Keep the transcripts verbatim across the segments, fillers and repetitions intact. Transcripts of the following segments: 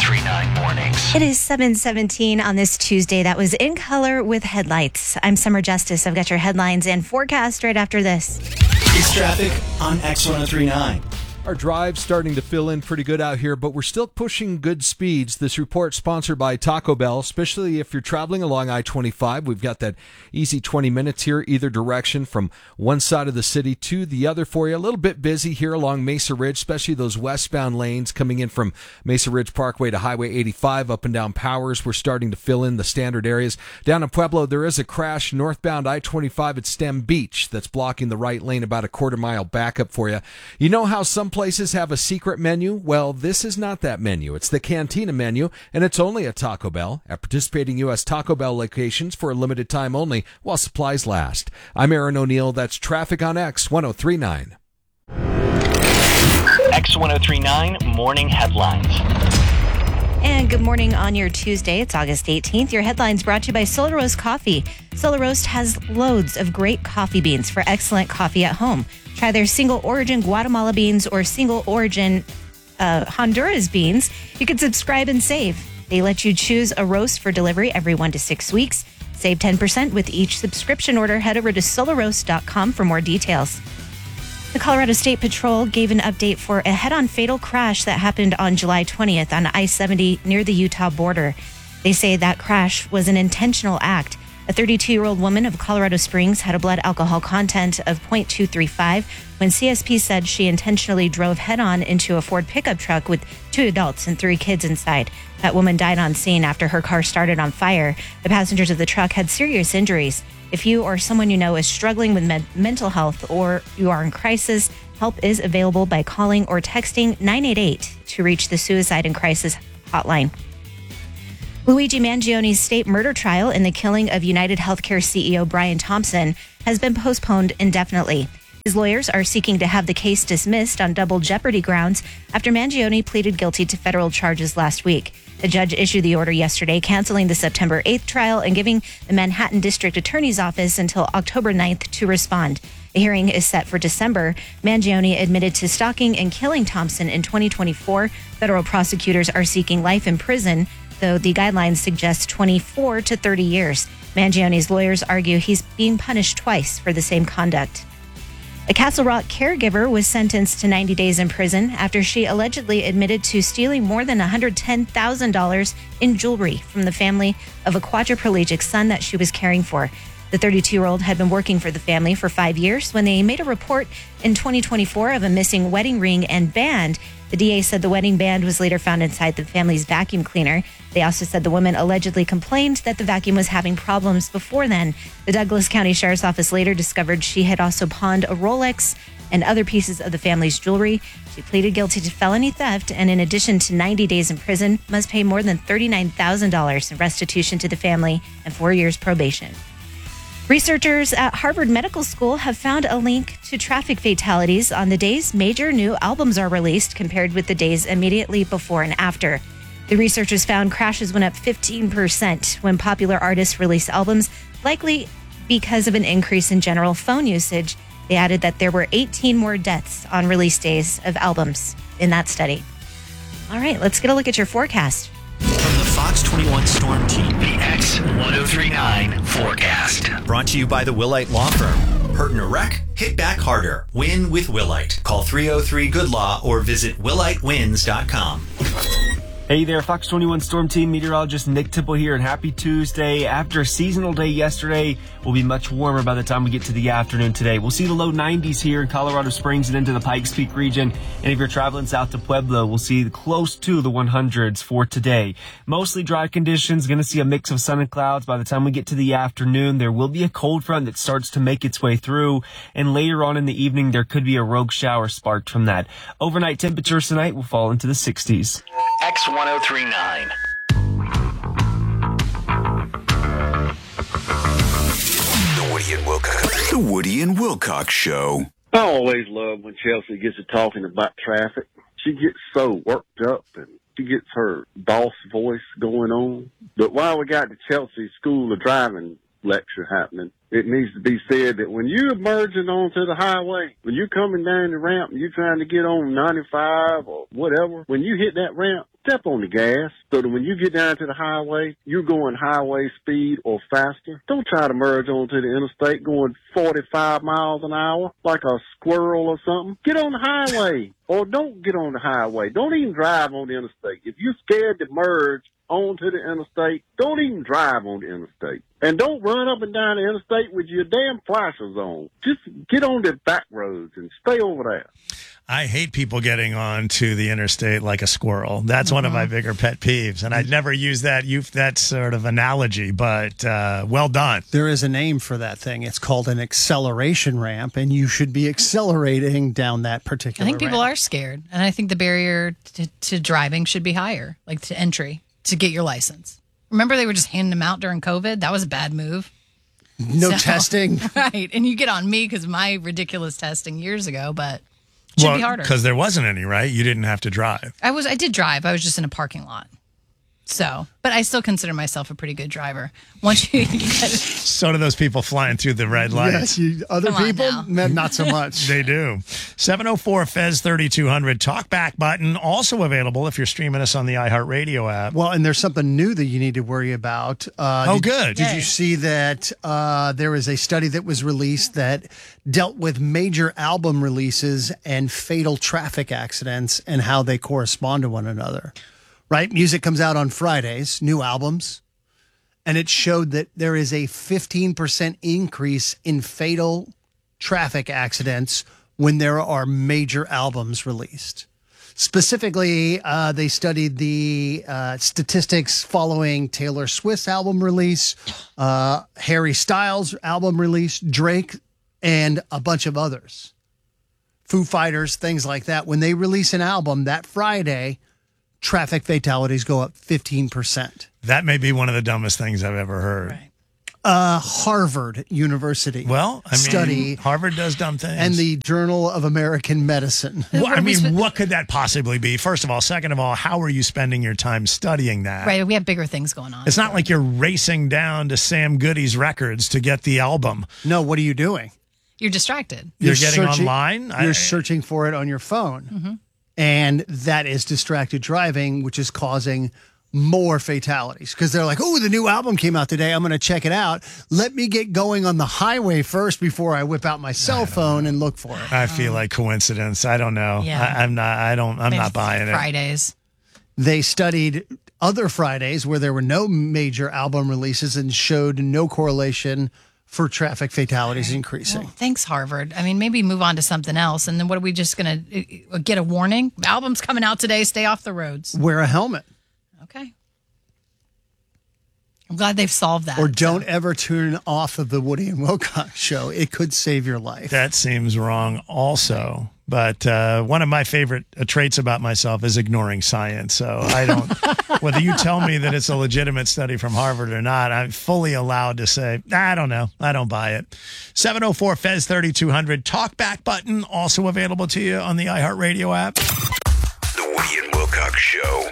three nine Mornings. It is seven seventeen on this Tuesday. That was In Color with Headlights. I'm Summer Justice. I've got your headlines and forecast right after this. It's traffic on X ten thirty-nine. Our drive's starting to fill in pretty good out here, but we're still pushing good speeds. This report sponsored by Taco Bell, especially if you're traveling along I twenty-five. We've got that easy twenty minutes here, either direction from one side of the city to the other for you. A little bit busy here along Mesa Ridge, especially those westbound lanes coming in from Mesa Ridge Parkway to Highway eighty-five up and down Powers. We're starting to fill in the standard areas. Down in Pueblo, there is a crash northbound I twenty-five at Stem Beach that's blocking the right lane, about a quarter mile backup for you. You know how some places have a secret menu? Well, this is not that menu. It's the Cantina menu, and it's only at Taco Bell at participating U S Taco Bell locations for a limited time only while supplies last. I'm Aaron O'Neill. That's traffic on X ten thirty-nine. X ten thirty-nine Morning Headlines. And good morning on your Tuesday. It's August eighteenth. Your headlines brought to you by Solar Roast Coffee. Solar Roast has loads of great coffee beans for excellent coffee at home. Try their single origin Guatemala beans or single origin uh, Honduras beans. You can subscribe and save. They let you choose a roast for delivery every one to six weeks. Save ten percent with each subscription order. Head over to solar roast dot com for more details. The Colorado State Patrol gave an update for a head-on fatal crash that happened on July twentieth on I seventy near the Utah border. They say that crash was an intentional act. A thirty-two-year-old woman of Colorado Springs had a blood alcohol content of zero point two three five when C S P said she intentionally drove head-on into a Ford pickup truck with two adults and three kids inside. That woman died on scene after her car started on fire. The passengers of the truck had serious injuries. If you or someone you know is struggling with men- mental health or you are in crisis, help is available by calling or texting nine eight eight to reach the Suicide and Crisis Hotline. Luigi Mangioni's state murder trial in the killing of United Healthcare C E O Brian Thompson has been postponed indefinitely. His lawyers are seeking to have the case dismissed on double jeopardy grounds after Mangione pleaded guilty to federal charges last week. The judge issued the order yesterday, canceling the September eighth trial and giving the Manhattan District Attorney's Office until October ninth to respond. A hearing is set for December. Mangione admitted to stalking and killing Thompson in twenty twenty-four. Federal prosecutors are seeking life in prison, though the guidelines suggest twenty-four to thirty years. Mangione's lawyers argue he's being punished twice for the same conduct. A Castle Rock caregiver was sentenced to ninety days in prison after she allegedly admitted to stealing more than one hundred ten thousand dollars in jewelry from the family of a quadriplegic son that she was caring for. The thirty-two-year-old had been working for the family for five years when they made a report in twenty twenty-four of a missing wedding ring and band. The D A said the wedding band was later found inside the family's vacuum cleaner. They also said the woman allegedly complained that the vacuum was having problems before then. The Douglas County Sheriff's Office later discovered she had also pawned a Rolex and other pieces of the family's jewelry. She pleaded guilty to felony theft and, in addition to ninety days in prison, must pay more than thirty-nine thousand dollars in restitution to the family and four years probation. Researchers at Harvard Medical School have found a link to traffic fatalities on the days major new albums are released compared with the days immediately before and after. The researchers found crashes went up fifteen percent when popular artists release albums, likely because of an increase in general phone usage. They added that there were eighteen more deaths on release days of albums in that study. All right, let's get a look at your forecast. From the Fox twenty-one Storm Team, The X ten thirty-nine Forecast. brought to you by the Willite Law Firm. Hurt in a wreck? Hit back harder. Win with Willite. Call three oh three good law or visit willite wins dot com. Hey there, Fox twenty-one Storm Team meteorologist Nick Tipple here, and happy Tuesday. After a seasonal day yesterday, we'll be much warmer by the time we get to the afternoon today. We'll see the low nineties here in Colorado Springs and into the Pikes Peak region. And if you're traveling south to Pueblo, we'll see close to the one hundreds for today. Mostly dry conditions, going to see a mix of sun and clouds. By the time we get to the afternoon, there will be a cold front that starts to make its way through. And later on in the evening, there could be a rogue shower sparked from that. Overnight temperatures tonight will fall into the sixties. X ten thirty-nine. The Woody and Wilcox. The Woody and Wilcox Show. I always love when Chelsea gets to talking about traffic. She gets so worked up and she gets her boss voice going on. But while we got the Chelsea School of Driving lecture happening, it needs to be said that when you're merging onto the highway, when you're coming down the ramp and you're trying to get on ninety-five or whatever, when you hit that ramp, step on the gas so that when you get down to the highway, you're going highway speed or faster. Don't try to merge onto the interstate going forty-five miles an hour like a squirrel or something. Get on the highway or don't get on the highway. Don't even drive on the interstate. If you're scared to merge onto the interstate, don't even drive on the interstate. And don't run up and down the interstate with your damn flashers on. Just get on the back roads and stay over there. I hate people getting on to the interstate like a squirrel. That's mm-hmm. one of my bigger pet peeves. And I'd never use that you that sort of analogy, but uh, well done. There is a name for that thing. It's called an acceleration ramp, and you should be accelerating down that particular I think people ramp. are scared. And I think the barrier to, to driving should be higher, like to entry, to get your license. Remember they were just handing them out during COVID? That was a bad move. No so, testing. Right. And you get on me because of my ridiculous testing years ago, but it should well, be harder. Because there wasn't any, right? You didn't have to drive. I was. I did drive. I was just in a parking lot. So, but I still consider myself a pretty good driver. Once you get so do those people flying through the red lights. Yes, you, other Come people, man, not so much. They do. seven oh four F E Z thirty-two hundred talkback button also available if you're streaming us on the iHeartRadio app. Well, and there's something new that you need to worry about. Uh, oh, did, good. Did Yay. you see that uh, there was a study that was released that dealt with major album releases and fatal traffic accidents and how they correspond to one another? Right? Music comes out on Fridays, new albums, and it showed that there is a fifteen percent increase in fatal traffic accidents when there are major albums released. Specifically, uh, they studied the uh, statistics following Taylor Swift's album release, uh, Harry Styles' album release, Drake, and a bunch of others. Foo Fighters, things like that. When they release an album that Friday, traffic fatalities go up fifteen percent. That may be one of the dumbest things I've ever heard. Right. Uh, Harvard University. Well, I mean, study, Harvard does dumb things. and the Journal of American Medicine. Well, I mean, what could that possibly be? First of all. Second of all, how are you spending your time studying that? Right. We have bigger things going on. It's not like you're racing down to Sam Goody's Records to get the album. No, what are you doing? You're distracted. You're, you're getting searching, online? You're I, searching for it on your phone. Mm-hmm. And that is distracted driving, which is causing more fatalities because they're like, oh, the new album came out today. I'm going to check it out. Let me get going on the highway first before I whip out my cell phone and look for it. I feel like coincidence. I don't know. Yeah. I, I'm not, I don't, I'm Maybe not buying it. Fridays. They studied other Fridays where there were no major album releases and showed no correlation for traffic fatalities right. increasing. Well, thanks, Harvard. I mean, maybe move on to something else. And then what are we just going to get a warning? Album's coming out today. Stay off the roads. Wear a helmet. Okay. I'm glad they've solved that. Or don't so. ever tune off of the Woody and Wilcox show. It could save your life. That seems wrong also. But uh, one of my favorite uh, traits about myself is ignoring science. So I don't, whether you tell me that it's a legitimate study from Harvard or not, I'm fully allowed to say, I don't know. I don't buy it. seven oh four F E Z thirty-two hundred talkback button also available to you on the iHeartRadio app. The Woody and Wilcox Show.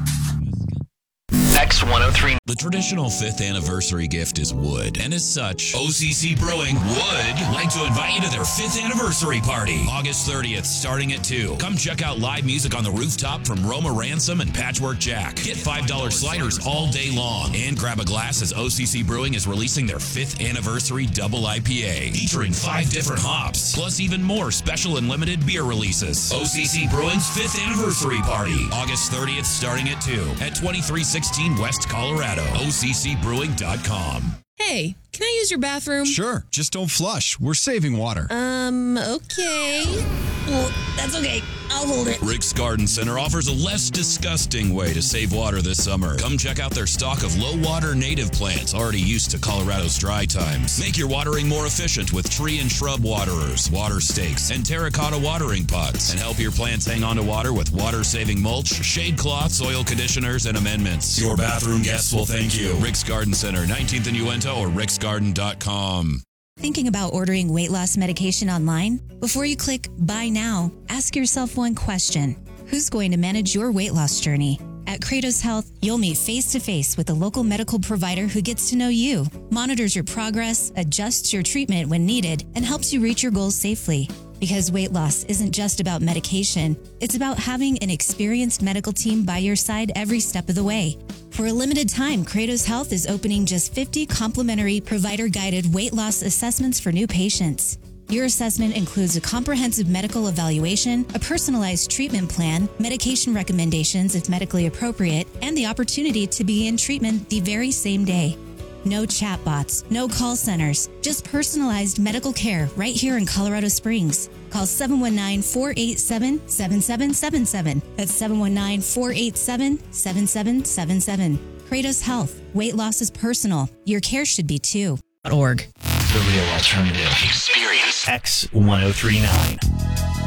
X one oh three. The traditional fifth anniversary gift is wood, and as such, O C C Brewing would like to invite you to their fifth anniversary party, August thirtieth, starting at two. Come check out live music on the rooftop from Roma Ransom and Patchwork Jack. Get five dollar sliders all day long, and grab a glass as O C C Brewing is releasing their fifth anniversary double I P A, featuring five different hops, plus even more special and limited beer releases. O C C Brewing's fifth anniversary party, August thirtieth, starting at two, at twenty-three sixteen West Colorado. O C C brewing dot com. Hey, can I use your bathroom? Sure, just don't flush. We're saving water. Um, okay. Well, that's okay. I'll hold it. Rick's Garden Center offers a less disgusting way to save water this summer. Come check out their stock of low-water native plants already used to Colorado's dry times. Make your watering more efficient with tree and shrub waterers, water stakes, and terracotta watering pots. And help your plants hang on to water with water-saving mulch, shade cloths, oil conditioners, and amendments. Your bathroom guests will thank you. Rick's Garden Center, nineteenth and Uinta, or ricks garden dot com. Thinking about ordering weight loss medication online? Before you click Buy Now, ask yourself one question. Who's going to manage your weight loss journey? At Kratos Health, you'll meet face-to-face with a local medical provider who gets to know you, monitors your progress, adjusts your treatment when needed, and helps you reach your goals safely. Because weight loss isn't just about medication, it's about having an experienced medical team by your side every step of the way. For a limited time, Kratos Health is opening just fifty complimentary provider-guided weight loss assessments for new patients. Your assessment includes a comprehensive medical evaluation, a personalized treatment plan, medication recommendations if medically appropriate, and the opportunity to begin treatment the very same day. No chatbots, no call centers, just personalized medical care right here in Colorado Springs. Call seven one nine, four eight seven, seven seven seven seven. That's seven one nine, four eight seven, seven seven seven seven. Kratos Health. Weight loss is personal. Your care should be too. Org. The real alternative. Experience X ten thirty-nine.